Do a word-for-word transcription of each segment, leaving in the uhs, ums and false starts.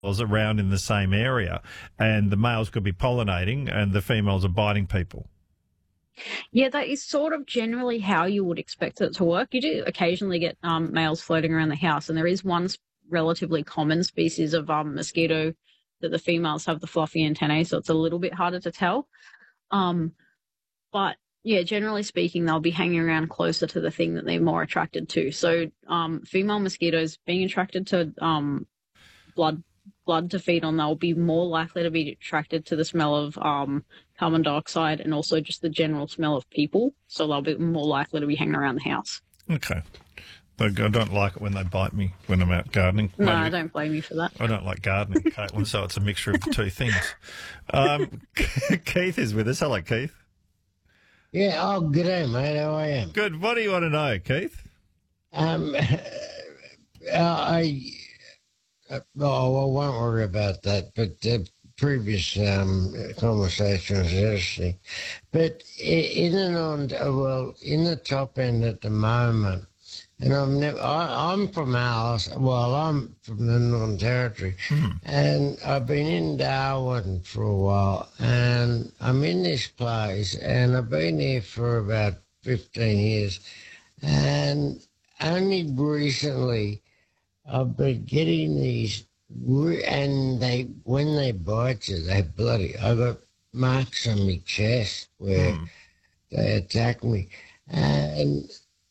around in the same area, and the males could be pollinating and the females are biting people. Yeah, that is sort of generally how you would expect it to work. You do occasionally get um, males floating around the house, and there is one relatively common species of um, mosquito that the females have the fluffy antennae, so it's a little bit harder to tell. Um, but yeah, generally speaking, they'll be hanging around closer to the thing that they're more attracted to. So um, female mosquitoes being attracted to um, blood blood to feed on, they'll be more likely to be attracted to the smell of um, carbon dioxide and also just the general smell of people. So they'll be more likely to be hanging around the house. Okay. I don't like it when they bite me when I'm out gardening. No, Maybe. I don't blame you for that. I don't like gardening, Caitlin, so it's a mixture of the two things. Um, Keith is with us. Hello, Keith. Yeah, oh, good day, mate. How are you? Good. What do you want to know, Keith? Um, uh, I, uh, oh, I won't worry about that, but the previous um, conversation was interesting. But in and on, well, in the top end at the moment, and I'm never, I, I'm from Alice, well, I'm from the Northern Territory, mm. and I've been in Darwin for a while, and I'm in this place, and I've been here for about fifteen years, and only recently I've been getting these, and they, when they bite you, they bloody, I got marks on my chest where mm. they attack me, and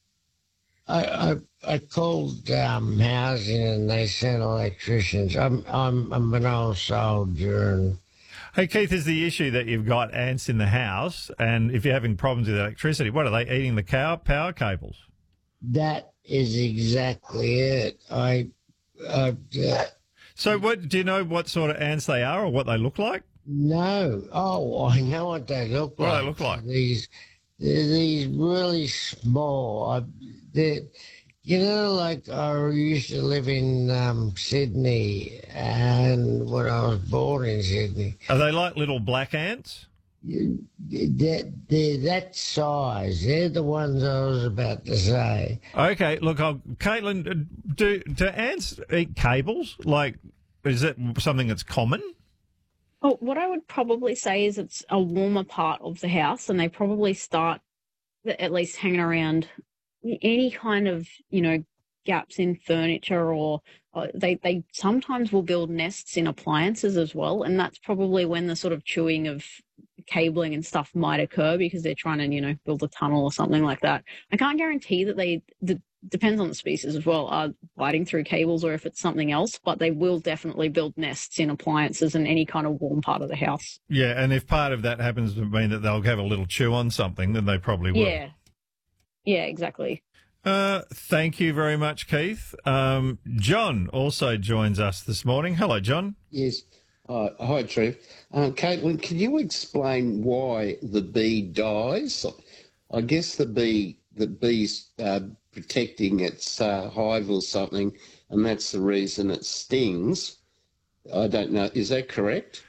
I, I I called um, housing and they sent electricians. I'm I'm I'm an old soldier. And hey Keith, is the issue that you've got ants in the house, and if you're having problems with electricity, what are they eating the cow power cables? That is exactly it. I. I uh, so what do you know? What sort of ants they are, or what they look like? No. Oh, I know what they look what like. What do they look like? These they're these really small. I, They, you know, like I used to live in um, Sydney, and when I was born in Sydney. Are they like little black ants? You, they're, they're that size. They're the ones I was about to say. Okay, look, I'll, Caitlin, do, do ants eat cables? Like, is that something that's common? Well, what I would probably say is it's a warmer part of the house, and they probably start at least hanging around any kind of, you know, gaps in furniture, or uh, they, they sometimes will build nests in appliances as well. And that's probably when the sort of chewing of cabling and stuff might occur, because they're trying to, you know, build a tunnel or something like that. I can't guarantee that they, the, depends on the species as well, are biting through cables or if it's something else, but they will definitely build nests in appliances and any kind of warm part of the house. Yeah, and if part of that happens to mean that they'll have a little chew on something, then they probably will. Yeah. Yeah, exactly. Uh, thank you very much, Keith. Um, John also joins us this morning. Hello, John. Yes. Uh, hi, Trev. Uh, Caitlin, can you explain why the bee dies? I guess the bee, the bee's uh, protecting its uh, hive or something, and that's the reason it stings. I don't know. Is that correct?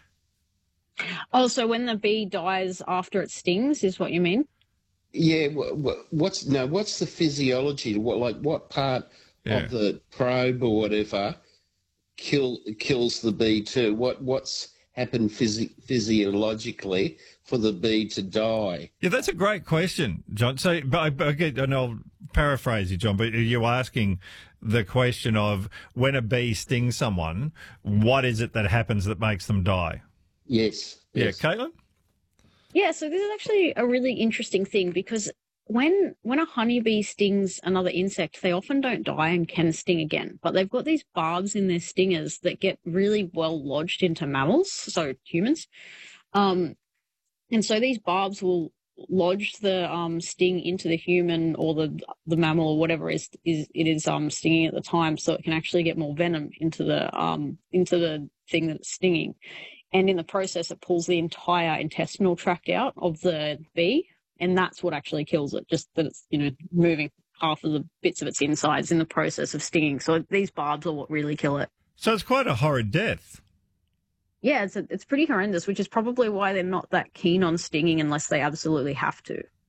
Oh, so when the bee dies after it stings is what you mean? Yeah, what's no? What's the physiology? What like what part yeah. of the probe or whatever kill kills the bee too? What what's happened physi- physiologically for the bee to die? Yeah, that's a great question, John. So, but I get, and I'll paraphrase you, John. But you're asking the question of when a bee stings someone, what is it that happens that makes them die? Yes. Yeah, yes. Caitlin? Yeah, so this is actually a really interesting thing, because when when a honeybee stings another insect, they often don't die and can sting again. But they've got these barbs in their stingers that get really well lodged into mammals, so humans. Um, and so these barbs will lodge the um, sting into the human or the the mammal or whatever is is it is um, stinging at the time, so it can actually get more venom into the um, into the thing that it's stinging. And in the process, it pulls the entire intestinal tract out of the bee, and that's what actually kills it, just that it's, you know, moving half of the bits of its insides in the process of stinging. So these barbs are what really kill it. So it's quite a horrid death. Yeah, it's, a, it's pretty horrendous, which is probably why they're not that keen on stinging unless they absolutely have to.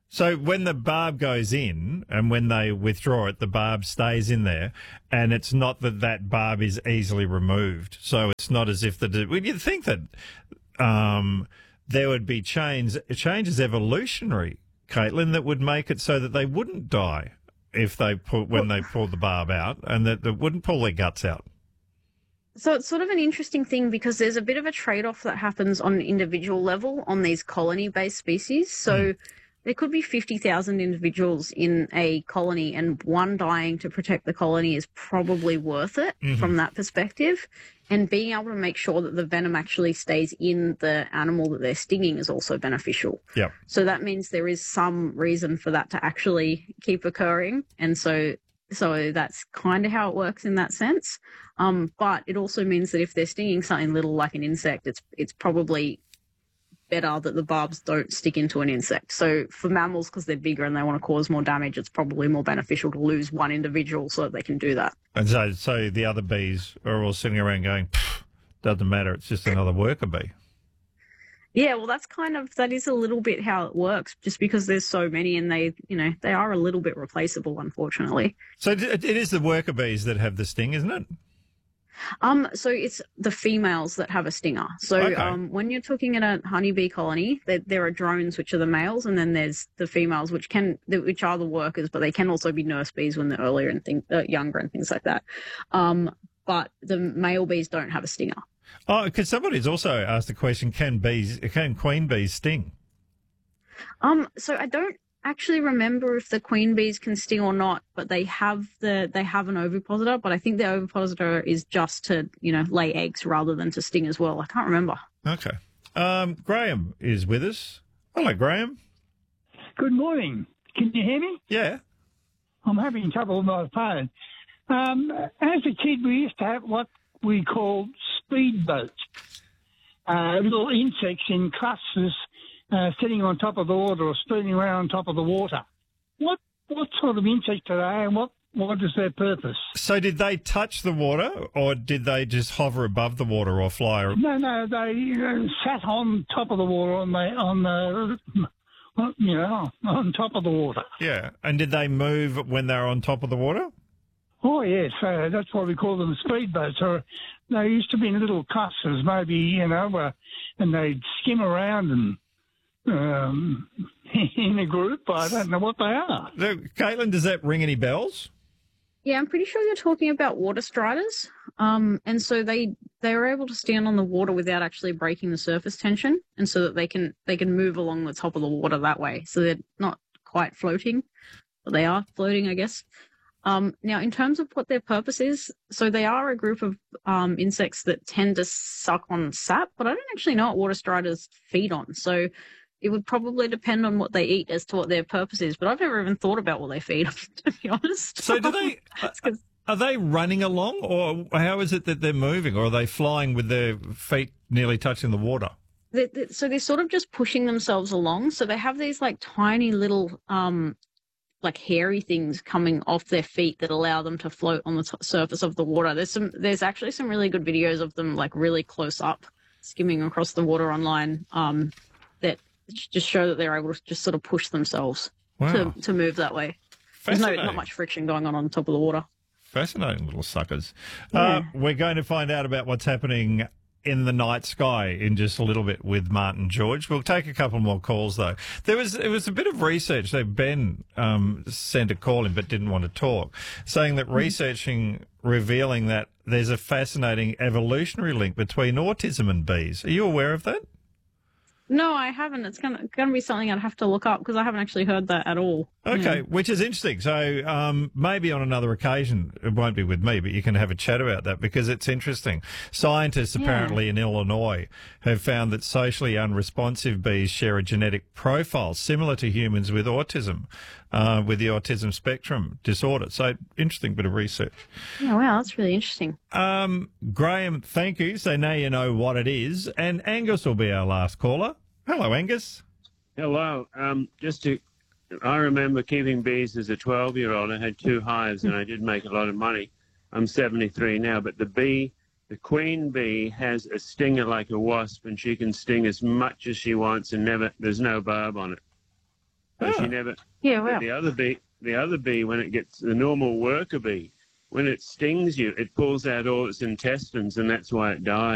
So when the barb goes in and when they withdraw it, the barb stays in there, and it's not that that barb is easily removed. So it's not as if the well, you'd think that um, there would be change, changes evolutionary, Caitlin, that would make it so that they wouldn't die if they pull, when they pull the barb out, and that they wouldn't pull their guts out. So it's sort of an interesting thing because there's a bit of a trade-off that happens on an individual level on these colony-based species. So mm. there could be fifty thousand individuals in a colony, and one dying to protect the colony is probably worth it mm-hmm. from that perspective. And being able to make sure that the venom actually stays in the animal that they're stinging is also beneficial. Yep. So that means there is some reason for that to actually keep occurring. And so so that's kind of how it works in that sense. Um, but it also means that if they're stinging something little like an insect, it's it's probably better that the barbs don't stick into an insect. So for mammals, because they're bigger and they want to cause more damage, it's probably more beneficial to lose one individual so that they can do that. And so, so the other bees are all sitting around going, doesn't matter, it's just another worker bee. Yeah, well, that's kind of, that is a little bit how it works, just because there's so many and they, you know, they are a little bit replaceable, unfortunately. So it is the worker bees that have the sting, isn't it? Um, so it's the females that have a stinger. So Okay. um, when you're talking in a honeybee colony, there, there are drones, which are the males, and then there's the females, which can, which are the workers, but they can also be nurse bees when they're earlier and think, uh, younger and things like that. Um, but the male bees don't have a stinger. Oh, because somebody's also asked the question: Can bees, can queen bees sting? Um, so I don't actually remember if the queen bees can sting or not, but they have the they have an ovipositor. But I think the ovipositor is just to you know lay eggs rather than to sting as well. I can't remember. Okay. Um, Graham is with us. Hello, Graham. Good morning. Can you hear me? Yeah. I'm having trouble with my phone. Um, as a kid, we used to have what we called speedboats, uh, little insects in clusters uh, sitting on top of the water or spinning around on top of the water. What what sort of insects are they, and what, what is their purpose? So did they touch the water, or did they just hover above the water or fly? No, no, they uh, sat on top of the water, on the on the you know on top of the water. Yeah, and did they move when they were on top of the water? Oh, yes, uh, that's why we call them speedboats. Or they used to be in little clusters, maybe, you know, uh, and they'd skim around and um, in a group. I don't know what they are. Look, Caitlin, does that ring any bells? Yeah, I'm pretty sure you're talking about water striders. Um, and so they they are able to stand on the water without actually breaking the surface tension, and so that they can they can move along the top of the water that way. So they're not quite floating, but they are floating, I guess. Um, now, in terms of what their purpose is, so they are a group of um, insects that tend to suck on sap, but I don't actually know what water striders feed on. So it would probably depend on what they eat as to what their purpose is. But I've never even thought about what they feed, to be honest. So do they? Are they running along, or how is it that they're moving, or are they flying with their feet nearly touching the water? They, they, so they're sort of just pushing themselves along. So they have these like tiny little um, like hairy things coming off their feet that allow them to float on the t- surface of the water. There's some, there's actually some really good videos of them like really close up skimming across the water online um, that just show that they're able to just sort of push themselves wow. to, to move that way. There's no, not much friction going on on top of the water. Fascinating little suckers. Yeah. Uh, we're going to find out about what's happening in the night sky in just a little bit with Martin George. We'll take a couple more calls though. There was it was a bit of research. So Ben um, sent a call in but didn't want to talk, saying that researching revealing that there's a fascinating evolutionary link between autism and bees. Are you aware of that? No, I haven't. It's gonna gonna be something I'd have to look up because I haven't actually heard that at all. Okay, Yeah. which is interesting. So um, maybe on another occasion, it won't be with me, but you can have a chat about that because it's interesting. Scientists apparently in Illinois have found that socially unresponsive bees share a genetic profile similar to humans with autism, uh, with the autism spectrum disorder. So interesting bit of research. Oh, wow, that's really interesting. Um, Graham, thank you. So now you know what it is. And Angus will be our last caller. Hello, Angus. Hello. Um, just to, I remember keeping bees as a twelve-year-old. I had two hives, and I did make a lot of money. I'm seventy-three now, but the bee, the queen bee, has a stinger like a wasp, and she can sting as much as she wants, and never. There's no barb on it. So she Oh. never. Yeah, But wow. the other bee, the other bee, when it gets the normal worker bee, when it stings you, it pulls out all its intestines, and that's why it dies.